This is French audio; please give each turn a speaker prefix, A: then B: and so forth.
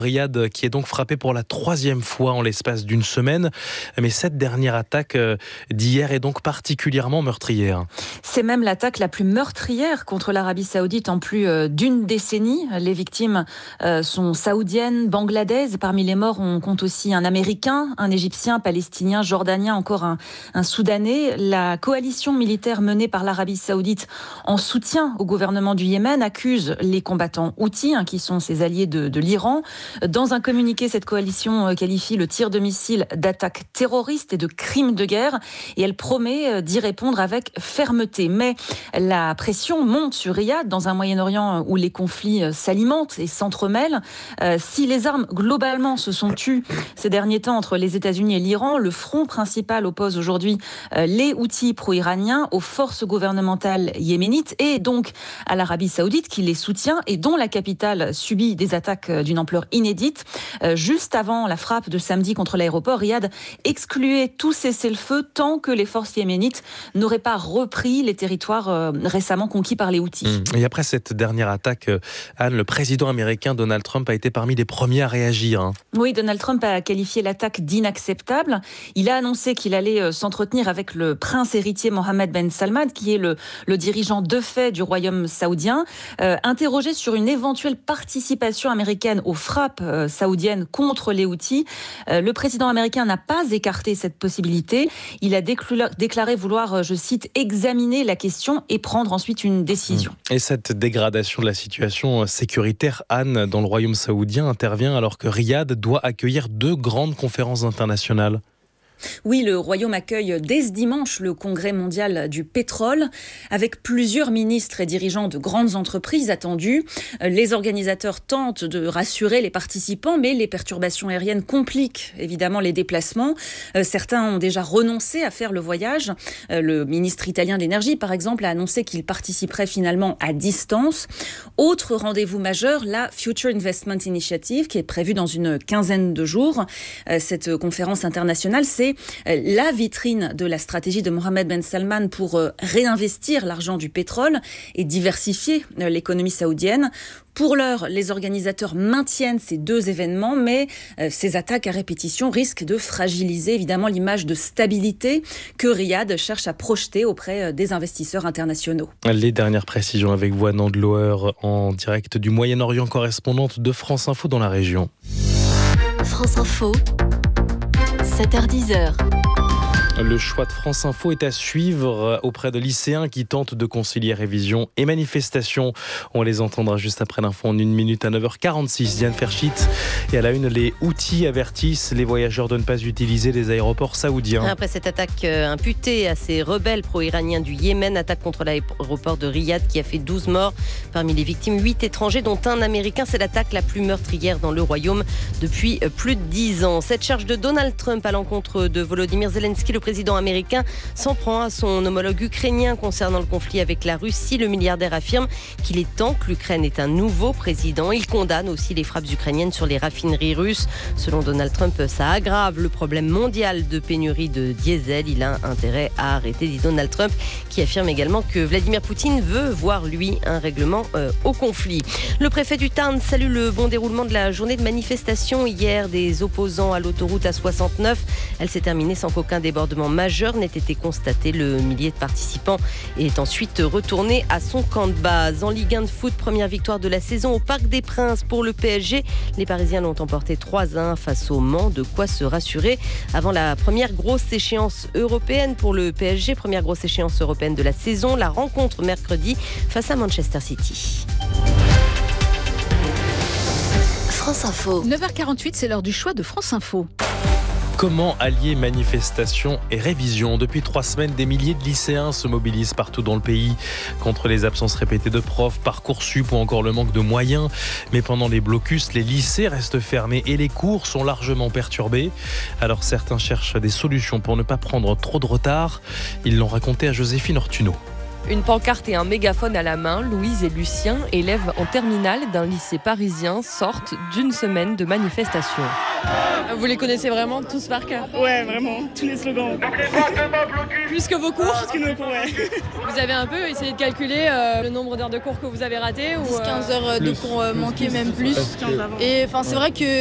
A: Riyad qui est donc frappé pour la 3e fois en l'espace d'une semaine. Mais cette dernière attaque d'hier est donc particulièrement meurtrière.
B: C'est même l'attaque la plus meurtrière contre l'Arabie Saoudite en plus d'une décennie. Les victimes sont saoudiennes, bangladaises. Parmi les morts, on compte aussi un Américain, un Égyptien, un Palestinien, Jordanien, encore un Soudanais. La coalition militaire menée par l'Arabie Saoudite en soutien au gouvernement du Yémen accuse les combattants houthis, qui sont ses alliés de l'Iran. Dans un communiqué, cette coalition qualifie le tir de missiles d'attaque terroriste et de crime de guerre et elle promet d'y répondre avec fermeté. Mais la pression monte sur Riyad dans un Moyen-Orient où les conflits s'alimentent et s'entremêlent. Si les armes globalement se sont tues ces derniers temps entre les États-Unis et l'Iran, le front principal oppose aujourd'hui les Houthis pro-iraniens aux forces gouvernementales yéménites et donc à l'Arabie Saoudite qui les soutient et dont la capitale subit des attaques d'une ampleur inédite. Juste avant la frappe de samedi contre l'aéroport, Riyad excluait tout cessez-le-feu tant que les forces yéménites n'auraient pas repris les territoires récemment conquis par les Houthis.
A: Et après cette dernière attaque, Anne, le président américain Donald Trump a été parmi les premiers à réagir.
B: Oui, Donald Trump a qualifié l'attaque d'inacceptable. Il a annoncé qu'il allait s'entretenir avec le prince héritier Mohammed Ben Salman, qui est le dirigeant de fait du royaume saoudien. Interrogé sur une éventuelle participation américaine aux frappes saoudiennes contre les Houthis, le président américain n'a pas écarté cette possibilité. Il a déclaré vouloir, je cite, examiner la question et prendre ensuite une décision.
A: Et cette dégradation de la situation sécuritaire, Anne, dans le royaume saoudien intervient alors que Riyad doit accueillir 2 grandes conférences internationales.
B: Oui, le Royaume accueille dès ce dimanche le Congrès mondial du pétrole avec plusieurs ministres et dirigeants de grandes entreprises attendus. Les organisateurs tentent de rassurer les participants, mais les perturbations aériennes compliquent évidemment les déplacements. Certains ont déjà renoncé à faire le voyage. Le ministre italien de l'énergie, par exemple, a annoncé qu'il participerait finalement à distance. Autre rendez-vous majeur, la Future Investment Initiative, qui est prévue dans une quinzaine de jours. Cette conférence internationale, c'est la vitrine de la stratégie de Mohammed Ben Salman pour réinvestir l'argent du pétrole et diversifier l'économie saoudienne. Pour l'heure, les organisateurs maintiennent ces 2 événements, mais ces attaques à répétition risquent de fragiliser évidemment l'image de stabilité que Riyad cherche à projeter auprès des investisseurs internationaux.
A: Les dernières précisions avec vous, Anne Andloer, en direct du Moyen-Orient, correspondante de France Info dans la région.
C: France Info, 7h-10h.
A: Le choix de France Info est à suivre auprès de lycéens qui tentent de concilier révision et manifestation. On les entendra juste après l'info en 1 minute à 9h46. Diane Ferchit. Et à la une, les Houthis avertissent les voyageurs de ne pas utiliser les aéroports saoudiens.
D: Après cette attaque imputée à ces rebelles pro-iraniens du Yémen, attaque contre l'aéroport de Riyad qui a fait 12 morts. Parmi les victimes, 8 étrangers, dont un Américain. C'est l'attaque la plus meurtrière dans le royaume depuis plus de 10 ans. Cette charge de Donald Trump à l'encontre de Volodymyr Zelensky, le président américain, s'en prend à son homologue ukrainien concernant le conflit avec la Russie. Le milliardaire affirme qu'il est temps que l'Ukraine ait un nouveau président. Il condamne aussi les frappes ukrainiennes sur les raffineries russes. Selon Donald Trump, ça aggrave le problème mondial de pénurie de diesel. Il a intérêt à arrêter, dit Donald Trump, qui affirme également que Vladimir Poutine veut voir, lui, un règlement au conflit. Le préfet du Tarn salue le bon déroulement de la journée de manifestation hier des opposants à l'autoroute A69. Elle s'est terminée sans qu'aucun débordement majeur n'ait été constaté. Le millier de participants est ensuite retourné à son camp de base. En Ligue 1 de foot, première victoire de la saison au Parc des Princes pour le PSG. Les Parisiens l'ont emporté 3-1 face au Mans. De quoi se rassurer avant la première grosse échéance européenne pour le PSG. Première grosse échéance européenne de la saison. La rencontre mercredi face à Manchester City.
C: France Info.
E: 9h48, c'est l'heure du choix de France Info.
A: Comment allier manifestation et révision ? Depuis 3 semaines, des milliers de lycéens se mobilisent partout dans le pays contre les absences répétées de profs, Parcoursup ou encore le manque de moyens. Mais pendant les blocus, les lycées restent fermés et les cours sont largement perturbés. Alors certains cherchent des solutions pour ne pas prendre trop de retard. Ils l'ont raconté à Joséphine Ortuno.
F: Une pancarte et un mégaphone à la main, Louise et Lucien, élèves en terminale d'un lycée parisien, sortent d'une semaine de manifestation. Vous les connaissez vraiment tous par cœur?
G: Ouais, vraiment, tous les slogans.
F: Plus que vos cours?
G: Plus que nos cours, ouais.
F: Vous avez un peu essayé de calculer le nombre d'heures de cours que vous avez raté ou
H: 10-15 heures de cours manqués, même plus. Et c'est vrai que